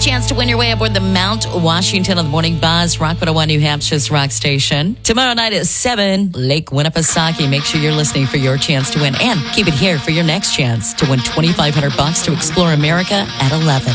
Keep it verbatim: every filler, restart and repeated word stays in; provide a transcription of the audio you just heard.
chance to win your way aboard the Mount Washington on the Morning Buzz, Rock one oh one, New Hampshire's rock station. Tomorrow night at seven, Lake Winnipesaukee. Make sure you're listening for your chance to win. And keep it here for your next chance to win twenty-five hundred bucks to explore America at eleven.